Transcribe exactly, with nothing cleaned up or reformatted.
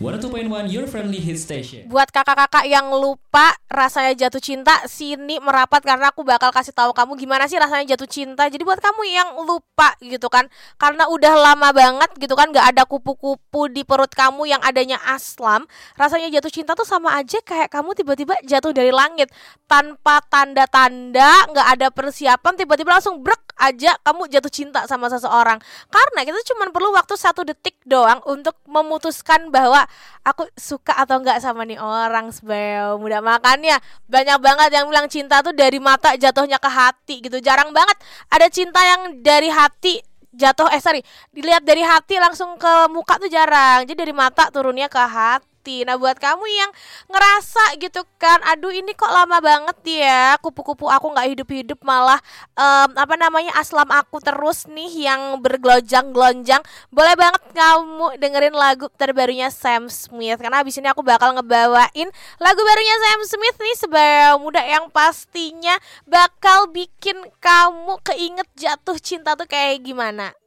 seratus dua koma satu Your Friendly Hit Station. Buat kakak-kakak yang lupa rasanya jatuh cinta, sini merapat karena aku bakal kasih tahu kamu gimana sih rasanya jatuh cinta. Jadi buat kamu yang lupa gitu kan, karena udah lama banget gitu kan gak ada kupu-kupu di perut kamu yang adanya aslam, rasanya jatuh cinta tuh sama aja kayak kamu tiba-tiba jatuh dari langit tanpa tanda-tanda, gak ada persiapan, tiba-tiba langsung brek aja kamu jatuh cinta sama seseorang. Karena kita cuma perlu waktu satu detik doang untuk memutuskan bahwa aku suka atau enggak sama nih orang, sebel mudah. Makanya banyak banget yang bilang cinta tuh dari mata jatuhnya ke hati gitu. Jarang banget ada cinta yang dari hati jatuh eh sorry dilihat dari hati langsung ke muka tuh jarang. Jadi dari mata turunnya ke hati. Nah buat kamu yang ngerasa gitu kan, aduh ini kok lama banget ya, kupu-kupu aku gak hidup-hidup, malah um, apa namanya aslam aku terus nih yang bergelonjang-gelonjang, boleh banget kamu dengerin lagu terbarunya Sam Smith. Karena abis ini aku bakal ngebawain lagu barunya Sam Smith nih, sebel muda, yang pastinya bakal bikin kamu keinget jatuh cinta tuh kayak gimana.